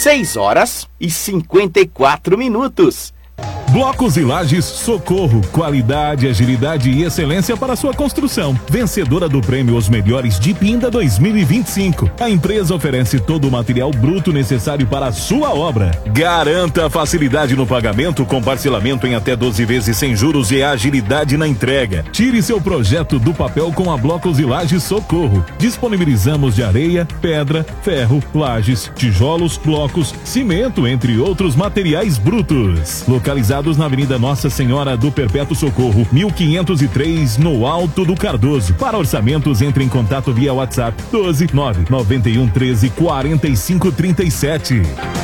6h54. Blocos e Lajes Socorro, qualidade, agilidade e excelência para sua construção. Vencedora do prêmio Os Melhores de Pinda 2025. A empresa oferece todo o material bruto necessário para a sua obra. Garanta facilidade no pagamento com parcelamento em até 12 vezes sem juros e agilidade na entrega. Tire seu projeto do papel com a Blocos e Lajes Socorro. Disponibilizamos de areia, pedra, ferro, lajes, tijolos, blocos, cimento, entre outros materiais brutos. Localizados na Avenida Nossa Senhora do Perpétuo Socorro, 1503, no Alto do Cardoso. Para orçamentos, entre em contato via WhatsApp 12 991 13 45 37.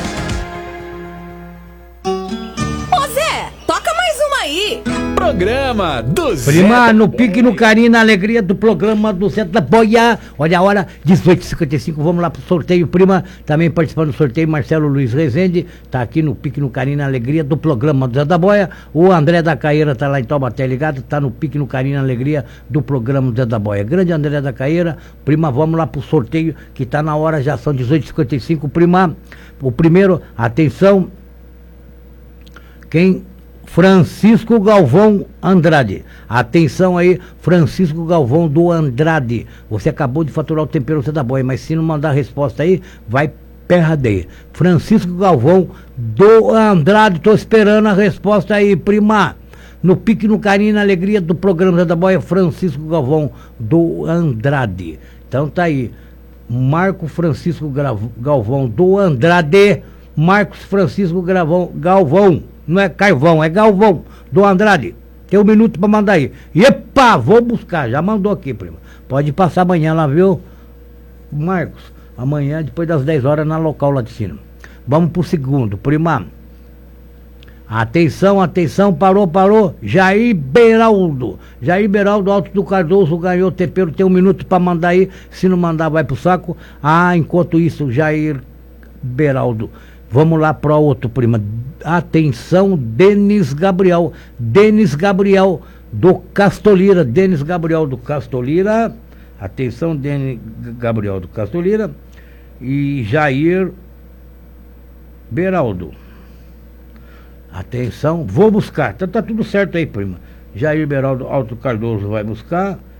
Ô Zé, toca mais uma aí. Programa do Zé. Prima, no pique, no carinho, na alegria do programa do Zé da Boia. Olha a hora, 18h55, vamos lá pro sorteio. Prima, também participando do sorteio, Marcelo Luiz Rezende, tá aqui no pique, no carinho, na alegria do programa do Zé da Boia. O André da Caeira tá lá em Taubaté ligado, tá no pique, no carinho, na alegria do programa do Zé da Boia. Grande André da Caeira. Prima, vamos lá pro sorteio, que tá na hora, já são 18h55. Prima, o primeiro, atenção, quem... Francisco Galvão Andrade. Atenção aí, Francisco Galvão do Andrade. Você acabou de faturar o tempero Zé da Boia, mas se não mandar a resposta aí, vai perder. Francisco Galvão do Andrade, tô esperando a resposta aí, prima. No pique, no carinho, na alegria do programa Zé da Boia, Francisco Galvão do Andrade. Então tá aí, Marco Francisco Galvão do Andrade. Marcos Francisco Galvão. Não é Carvão, é Galvão do Andrade. Tem um minuto pra mandar aí. Epa, vou buscar. Já mandou aqui, prima. Pode passar amanhã lá, viu? Marcos, amanhã, depois das 10 horas, na local lá de cima. Vamos pro segundo, prima. Atenção, atenção, parou. Jair Beraldo, Alto do Cardoso, ganhou o tempero. Tem um minuto pra mandar aí. Se não mandar, vai pro saco. Enquanto isso, Jair Beraldo. Vamos lá para outro, prima. Atenção, Denis Gabriel do Castolira. Atenção, Denis Gabriel do Castolira e Jair Beraldo. Atenção, vou buscar. Tá tudo certo aí, prima. Jair Beraldo Alto Cardoso vai buscar.